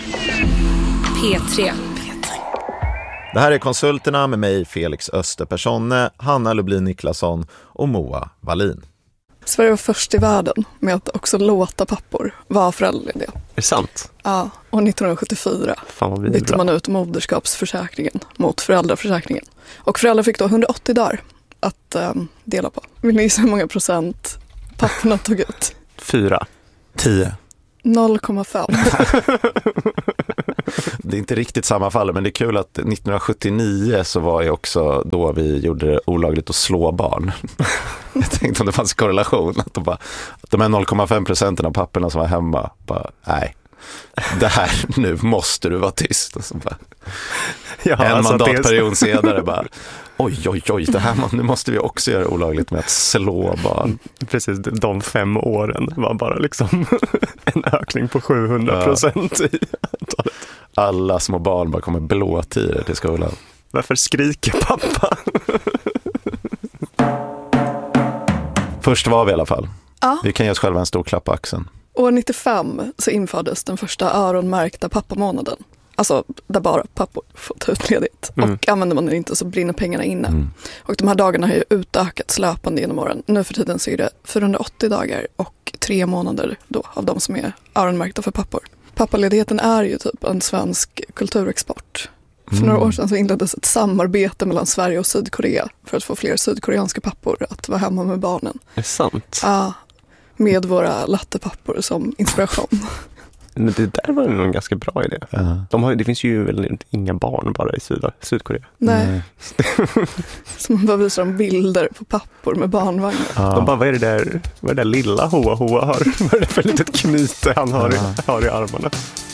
P3. Det här är Konsulterna med mig, Felix Österpersonne, Hanna Lublin Niklasson och Moa Wallin. Sverige var först i världen med att också låta pappor vara föräldralediga. Är det sant? Ja, och 1974 bytte man ut moderskapsförsäkringen mot föräldraförsäkringen. Och föräldrar fick då 180 dagar att dela på. Vill ni gissa hur många procent papporna tog ut? 4. 10. 0,5. Det är inte riktigt samma fall, men det är kul att 1979 så var ju också då vi gjorde det olagligt att slå barn. Jag tänkte om det fanns korrelation. Att de här 0,5% av papporna som var hemma bara, nej, det här, nu måste du vara tyst. Och så bara, en mandatperiod senare bara, oj, det här, nu måste vi också göra olagligt med att slå barn. Precis, de 5 åren var bara liksom en ökning på 700% i antalet. Alla små barn bara kommer blåtider till skolan. Varför skriker pappa? Först var vi i alla fall. Ja. Vi kan ge oss själva en stor klapp på axeln. År 95 så infördes den första öronmärkta pappamånaden. Alltså där bara pappor får ta ut ledigt. Och använder man det inte så brinner pengarna inne. Och de här dagarna har ju utökats löpande genom åren. Nu för tiden så är det 480 dagar och 3 månader då av de som är öronmärkta för pappor. Pappaledigheten är ju typ en svensk kulturexport. För några år sedan så inleddes ett samarbete mellan Sverige och Sydkorea för att få fler sydkoreanska pappor att vara hemma med barnen. Är det sant? Ja, med våra lattepappor som inspiration. Men det där var nog en ganska bra idé. Det finns ju väl inga barn bara i Sydkorea. Nej. Så man bara visar dem bilder på pappor med barnvagnar. De bara, vad är det där lilla Hoa har? Vad är det för litet knyte han har i armarna?